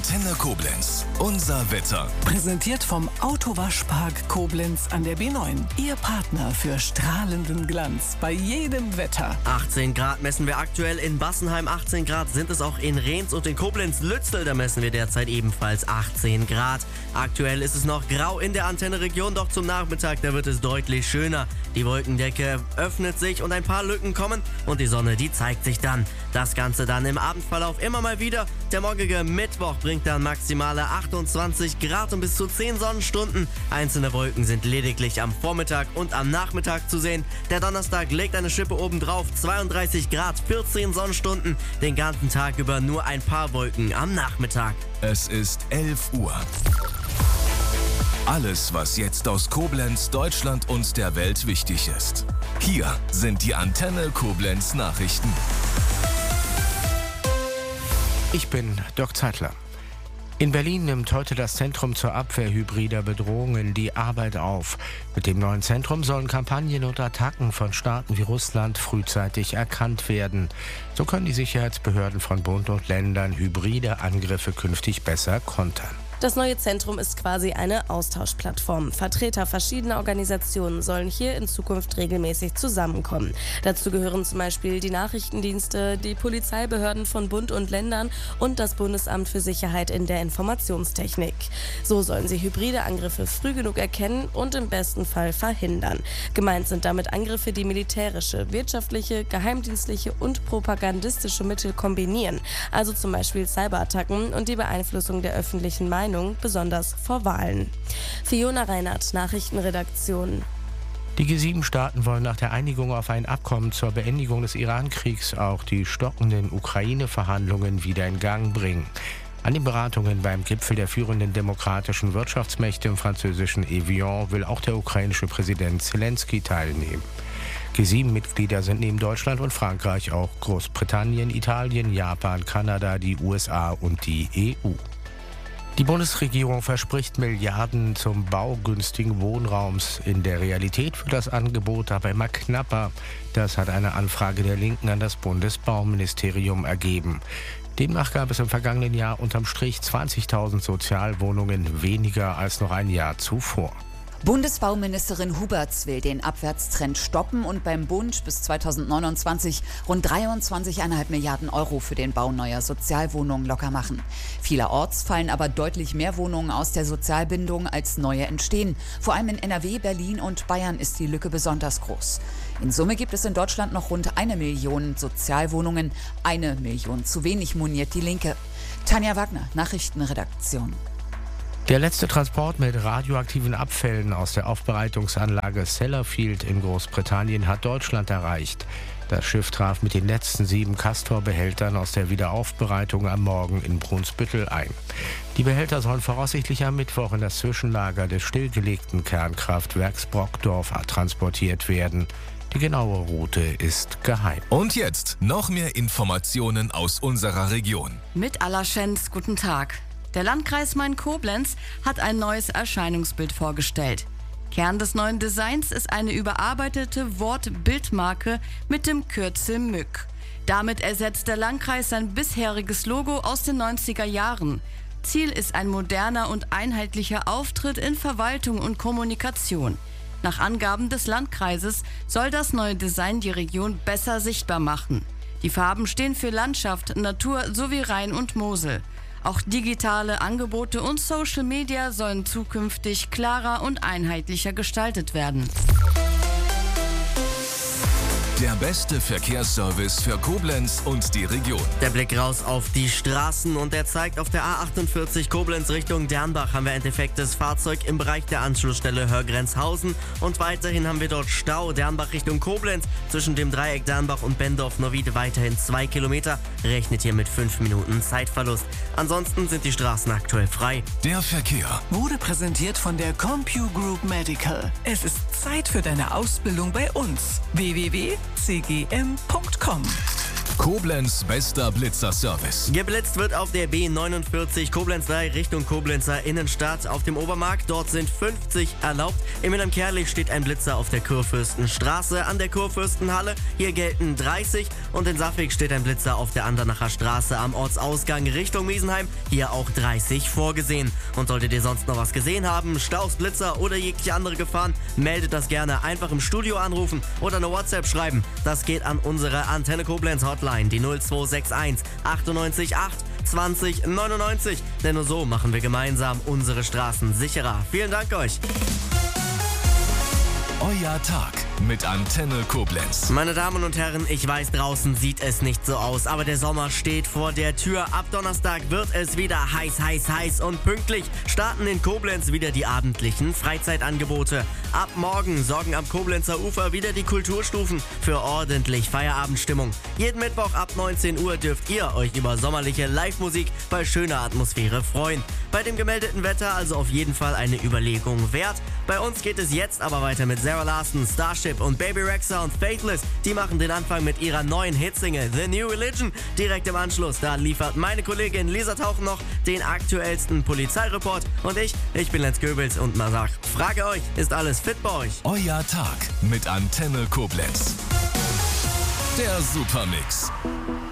Antenne Koblenz. Unser Wetter. Präsentiert vom Autowaschpark Koblenz an der B9. Ihr Partner für strahlenden Glanz bei jedem Wetter. 18 Grad messen wir aktuell in Bassenheim. 18 Grad sind es auch in Rehns und in Koblenz-Lützel. Da messen wir derzeit ebenfalls 18 Grad. Aktuell ist es noch grau in der Antenneregion, doch zum Nachmittag, da wird es deutlich schöner. Die Wolkendecke öffnet sich und ein paar Lücken kommen und die Sonne, die zeigt sich dann. Das Ganze dann im Abendverlauf immer mal wieder. Der morgige Mittwoch bringt dann maximale 28 Grad und bis zu 10 Sonnenstunden. Einzelne Wolken sind lediglich am Vormittag und am Nachmittag zu sehen. Der Donnerstag legt eine Schippe obendrauf, 32 Grad, 14 Sonnenstunden. Den ganzen Tag über nur ein paar Wolken am Nachmittag. Es ist 11 Uhr. Alles, was jetzt aus Koblenz, Deutschland und der Welt wichtig ist. Hier sind die Antenne Koblenz Nachrichten. Ich bin Dirk Zeitler. In Berlin nimmt heute das Zentrum zur Abwehr hybrider Bedrohungen die Arbeit auf. Mit dem neuen Zentrum sollen Kampagnen und Attacken von Staaten wie Russland frühzeitig erkannt werden. So können die Sicherheitsbehörden von Bund und Ländern hybride Angriffe künftig besser kontern. Das neue Zentrum ist quasi eine Austauschplattform. Vertreter verschiedener Organisationen sollen hier in Zukunft regelmäßig zusammenkommen. Dazu gehören zum Beispiel die Nachrichtendienste, die Polizeibehörden von Bund und Ländern und das Bundesamt für Sicherheit in der Informationstechnik. So sollen sie hybride Angriffe früh genug erkennen und im besten Fall verhindern. Gemeint sind damit Angriffe, die militärische, wirtschaftliche, geheimdienstliche und propagandistische Mittel kombinieren. Also zum Beispiel Cyberattacken und die Beeinflussung der öffentlichen Meinung, besonders vor Wahlen. Fiona Reinhardt, Nachrichtenredaktion. Die G7-Staaten wollen nach der Einigung auf ein Abkommen zur Beendigung des Iran-Kriegs auch die stockenden Ukraine-Verhandlungen wieder in Gang bringen. An den Beratungen beim Gipfel der führenden demokratischen Wirtschaftsmächte im französischen Evian will auch der ukrainische Präsident Zelensky teilnehmen. G7-Mitglieder sind neben Deutschland und Frankreich auch Großbritannien, Italien, Japan, Kanada, die USA und die EU. Die Bundesregierung verspricht Milliarden zum Bau günstigen Wohnraums. In der Realität wird das Angebot aber immer knapper. Das hat eine Anfrage der Linken an das Bundesbauministerium ergeben. Demnach gab es im vergangenen Jahr unterm Strich 20.000 Sozialwohnungen weniger als noch ein Jahr zuvor. Bundesbauministerin Huberts will den Abwärtstrend stoppen und beim Bund bis 2029 rund 23,5 Milliarden Euro für den Bau neuer Sozialwohnungen locker machen. Vielerorts fallen aber deutlich mehr Wohnungen aus der Sozialbindung als neue entstehen. Vor allem in NRW, Berlin und Bayern ist die Lücke besonders groß. In Summe gibt es in Deutschland noch rund 1 Million Sozialwohnungen. 1 Million zu wenig, moniert die Linke. Tanja Wagner, Nachrichtenredaktion. Der letzte Transport mit radioaktiven Abfällen aus der Aufbereitungsanlage Sellafield in Großbritannien hat Deutschland erreicht. Das Schiff traf mit den letzten 7 Castor-Behältern aus der Wiederaufbereitung am Morgen in Brunsbüttel ein. Die Behälter sollen voraussichtlich am Mittwoch in das Zwischenlager des stillgelegten Kernkraftwerks Brockdorf transportiert werden. Die genaue Route ist geheim. Und jetzt noch mehr Informationen aus unserer Region. Mit Allerschenz, guten Tag. Der Landkreis Main-Koblenz hat ein neues Erscheinungsbild vorgestellt. Kern des neuen Designs ist eine überarbeitete Wort-Bildmarke mit dem Kürzel MÜG. Damit ersetzt der Landkreis sein bisheriges Logo aus den 90er Jahren. Ziel ist ein moderner und einheitlicher Auftritt in Verwaltung und Kommunikation. Nach Angaben des Landkreises soll das neue Design die Region besser sichtbar machen. Die Farben stehen für Landschaft, Natur sowie Rhein und Mosel. Auch digitale Angebote und Social Media sollen zukünftig klarer und einheitlicher gestaltet werden. Der beste Verkehrsservice für Koblenz und die Region. Der Blick raus auf die Straßen und der zeigt, auf der A48 Koblenz Richtung Dernbach haben wir ein defektes Fahrzeug im Bereich der Anschlussstelle Hörgrenzhausen und weiterhin haben wir dort Stau. Dernbach Richtung Koblenz zwischen dem Dreieck Dernbach und Bendorf-Neuwied weiterhin 2 Kilometer. Rechnet hier mit 5 Minuten Zeitverlust. Ansonsten sind die Straßen aktuell frei. Der Verkehr Wurde präsentiert von der CompuGroup Medical. Es ist Zeit für deine Ausbildung bei uns. www.cgm.com Koblenz bester Blitzerservice. Geblitzt wird auf der B49 Koblenz 3 Richtung Koblenzer Innenstadt auf dem Obermarkt. Dort sind 50 erlaubt. Im Innenkerlich steht ein Blitzer auf der Kurfürstenstraße an der Kurfürstenhalle. Hier gelten 30 und in Saffig steht ein Blitzer auf der Andernacher Straße am Ortsausgang Richtung Miesenheim. Hier auch 30 vorgesehen. Und solltet ihr sonst noch was gesehen haben, Staus, Blitzer oder jegliche andere Gefahren, meldet das gerne. Einfach im Studio anrufen oder eine WhatsApp schreiben. Das geht an unsere Antenne Koblenz Hotline, die 0261 98 8 20 99. Denn nur so machen wir gemeinsam unsere Straßen sicherer. Vielen Dank euch. Euer Tag mit Antenne Koblenz. Meine Damen und Herren, ich weiß, draußen sieht es nicht so aus, aber der Sommer steht vor der Tür. Ab Donnerstag wird es wieder heiß und pünktlich starten in Koblenz wieder die abendlichen Freizeitangebote. Ab morgen sorgen am Koblenzer Ufer wieder die Kulturstufen für ordentlich Feierabendstimmung. Jeden Mittwoch ab 19 Uhr dürft ihr euch über sommerliche Live-Musik bei schöner Atmosphäre freuen. Bei dem gemeldeten Wetter also auf jeden Fall eine Überlegung wert. Bei uns geht es jetzt aber weiter mit Sarah Larson, Starship und Baby Rexha und Faithless. Die machen den Anfang mit ihrer neuen Hitsingle The New Religion. Direkt im Anschluss, da liefert meine Kollegin Lisa Tauchen noch den aktuellsten Polizeireport. Und ich bin Lenz Goebels und man sagt, frage euch, ist alles fit bei euch? Euer Tag mit Antenne Koblenz. Der Supermix.